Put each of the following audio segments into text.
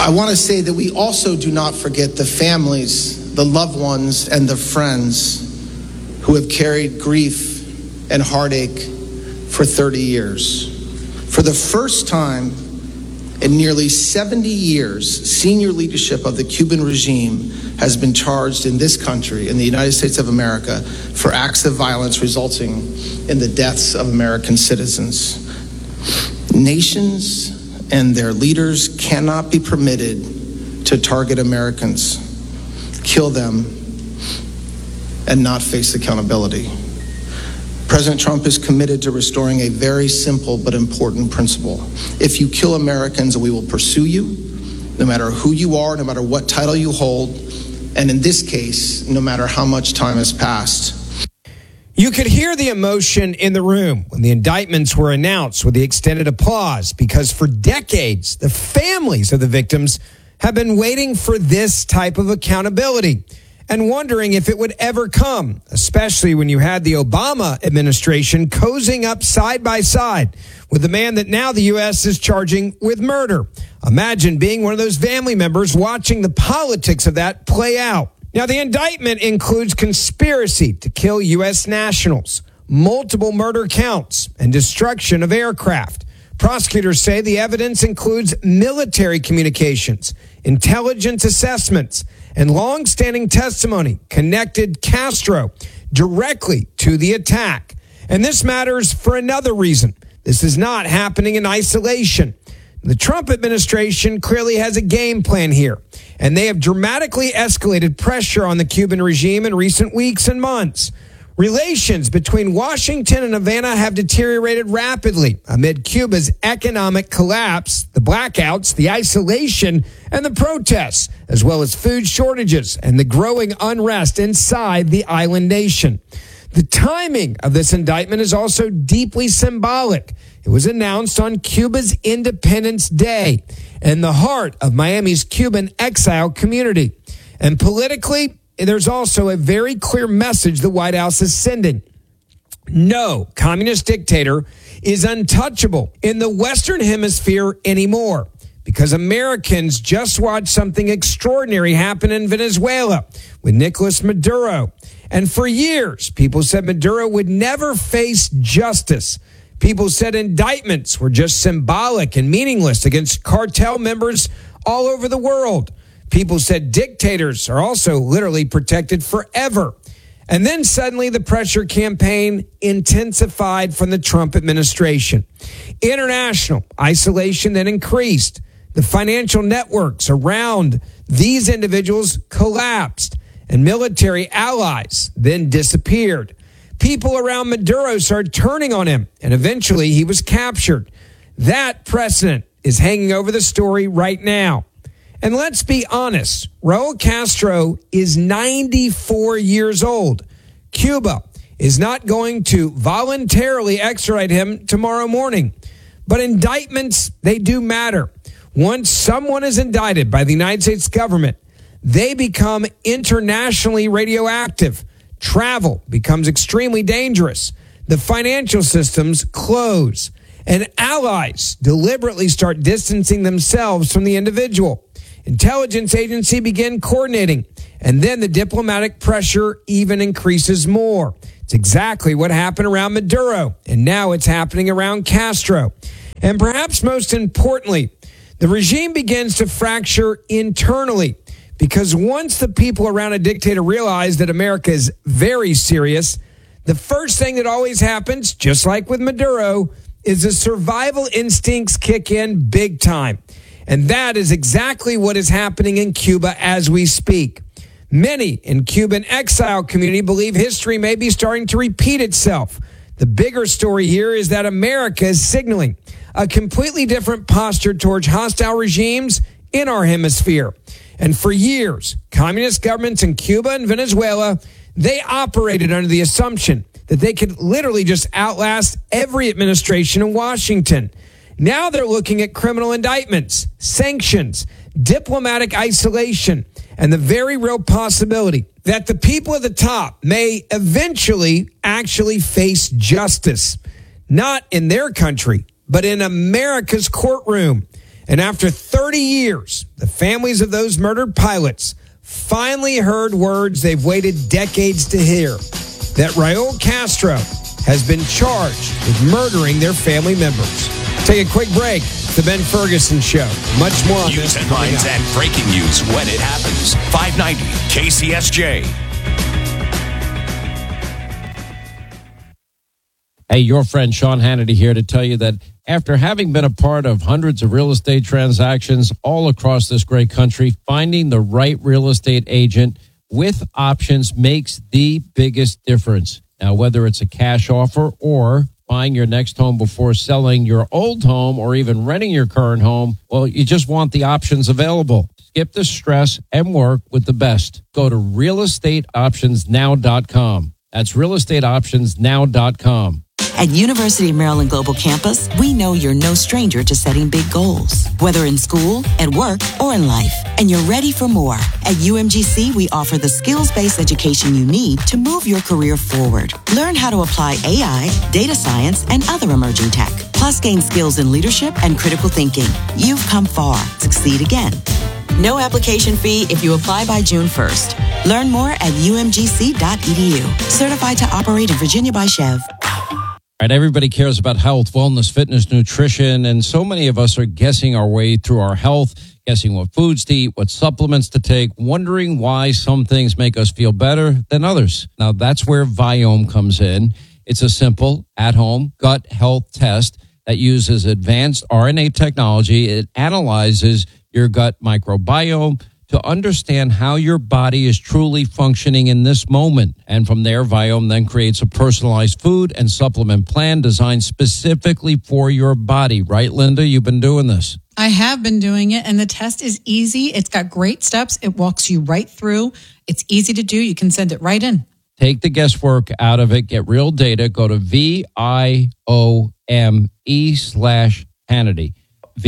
I want to say that we also do not forget the families, the loved ones, and the friends who have carried grief and heartache for 30 years. For the first time in nearly 70 years, senior leadership of the Cuban regime has been charged in this country, in the United States of America, for acts of violence resulting in the deaths of American citizens. Nations and their leaders cannot be permitted to target Americans, kill them, and not face accountability. President Trump is committed to restoring a very simple but important principle. If you kill Americans, we will pursue you, no matter who you are, no matter what title you hold, and in this case, no matter how much time has passed. You could hear the emotion in the room when the indictments were announced with the extended applause, because for decades, the families of the victims have been waiting for this type of accountability and wondering if it would ever come, especially when you had the Obama administration cozying up side by side with the man that now the U.S. is charging with murder. Imagine being one of those family members watching the politics of that play out. Now, the indictment includes conspiracy to kill U.S. nationals, multiple murder counts, and destruction of aircraft. Prosecutors say the evidence includes military communications, intelligence assessments, and long-standing testimony connected Castro directly to the attack. And this matters for another reason. This is not happening in isolation. The Trump administration clearly has a game plan here, and they have dramatically escalated pressure on the Cuban regime in recent weeks and months. Relations between Washington and Havana have deteriorated rapidly amid Cuba's economic collapse, the blackouts, the isolation, and the protests, as well as food shortages and the growing unrest inside the island nation. The timing of this indictment is also deeply symbolic. It was announced on Cuba's Independence Day in the heart of Miami's Cuban exile community. And politically, there's also a very clear message the White House is sending. No communist dictator is untouchable in the Western Hemisphere anymore, because Americans just watched something extraordinary happen in Venezuela with Nicolas Maduro. And for years, people said Maduro would never face justice. People said indictments were just symbolic and meaningless against cartel members all over the world. People said dictators are also literally protected forever. And then suddenly the pressure campaign intensified from the Trump administration. International isolation then increased. The financial networks around these individuals collapsed, and military allies then disappeared. People around Maduro started turning on him, and eventually he was captured. That precedent is hanging over the story right now. And let's be honest, Raul Castro is 94 years old. Cuba is not going to voluntarily extradite him tomorrow morning. But indictments, they do matter. Once someone is indicted by the United States government, they become internationally radioactive. Travel becomes extremely dangerous. The financial systems close. And allies deliberately start distancing themselves from the individual. Intelligence agency begin coordinating, and then the diplomatic pressure even increases more. It's exactly what happened around Maduro, and now it's happening around Castro. And perhaps most importantly, the regime begins to fracture internally, because once the people around a dictator realize that America is very serious, the first thing that always happens, just like with Maduro, is the survival instincts kick in big time. And that is exactly what is happening in Cuba as we speak. Many in Cuban exile community believe history may be starting to repeat itself. The bigger story here is that America is signaling a completely different posture towards hostile regimes in our hemisphere. And for years, communist governments in Cuba and Venezuela, they operated under the assumption that they could literally just outlast every administration in Washington. Now they're looking at criminal indictments, sanctions, diplomatic isolation, and the very real possibility that the people at the top may eventually actually face justice, not in their country, but in America's courtroom. And after 30 years, the families of those murdered pilots finally heard words they've waited decades to hear, that Raul Castro has been charged with murdering their family members. Take a quick break. The Ben Ferguson Show. Much more on News this. headlines and breaking news when it happens. 590 KCSJ. Hey, your friend Sean Hannity here to tell you that after having been a part of hundreds of real estate transactions all across this great country, finding the right real estate agent with options makes the biggest difference. Now, whether it's a cash offer or buying your next home before selling your old home or even renting your current home, well, you just want the options available. Skip the stress and work with the best. Go to realestateoptionsnow.com. That's realestateoptionsnow.com. At University of Maryland Global Campus, we know you're no stranger to setting big goals, whether in school, at work, or in life, and you're ready for more. At UMGC, we offer the skills-based education you need to move your career forward. Learn how to apply AI, data science, and other emerging tech, plus gain skills in leadership and critical thinking. You've come far. Succeed again. No application fee if you apply by June 1st. Learn more at umgc.edu. Certified to operate in Virginia by Chev. All right, everybody cares about health, wellness, fitness, nutrition, and so many of us are guessing our way through our health, guessing what foods to eat, what supplements to take, wondering why some things make us feel better than others. Now, that's where Viome comes in. It's a simple, at-home gut health test that uses advanced RNA technology. It analyzes your gut microbiome to understand how your body is truly functioning in this moment. And from there, Viome then creates a personalized food and supplement plan designed specifically for your body. Right, Linda? You've been doing this. I have been doing it, and the test is easy. It's got great steps. It walks you right through. It's easy to do. You can send it right in. Take the guesswork out of it. Get real data. Go to VIOME/Hannity.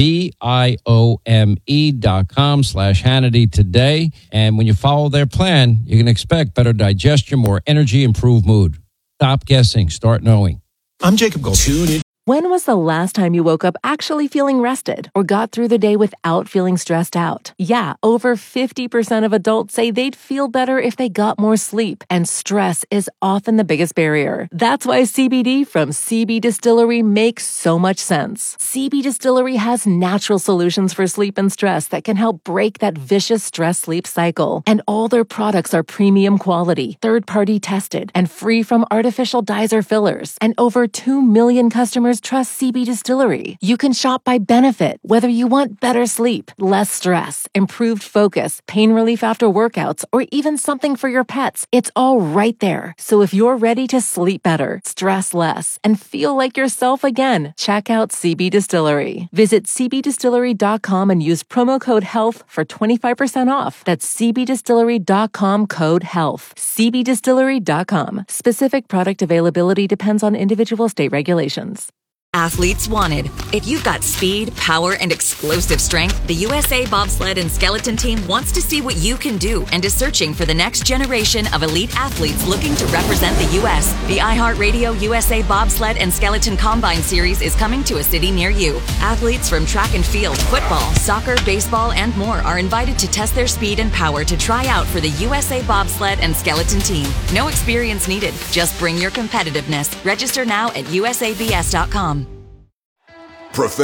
VIOME.com/Hannity today. And when you follow their plan, you can expect better digestion, more energy, improved mood. Stop guessing. Start knowing. I'm Jacob Gold. Tune in. When was the last time you woke up actually feeling rested or got through the day without feeling stressed out? Yeah, over 50% of adults say they'd feel better if they got more sleep, and stress is often the biggest barrier. That's why CBD from CB Distillery makes so much sense. CB Distillery has natural solutions for sleep and stress that can help break that vicious stress-sleep cycle. And all their products are premium quality, third-party tested, and free from artificial dyes or fillers. And over 2 million customers trust CB Distillery. You can shop by benefit, whether you want better sleep, less stress, improved focus, pain relief after workouts, or even something for your pets. It's all right there. So if you're ready to sleep better, stress less, and feel like yourself again, check out CB Distillery. Visit cbdistillery.com and use promo code HEALTH for 25% off. That's cbdistillery.com code HEALTH. cbdistillery.com. Specific product availability depends on individual state regulations. Athletes wanted. If you've got speed, power, and explosive strength, the USA Bobsled and Skeleton Team wants to see what you can do and is searching for the next generation of elite athletes looking to represent the U.S. The iHeartRadio USA Bobsled and Skeleton Combine Series is coming to a city near you. Athletes from track and field, football, soccer, baseball, and more are invited to test their speed and power to try out for the USA Bobsled and Skeleton Team. No experience needed. Just bring your competitiveness. Register now at usabs.com.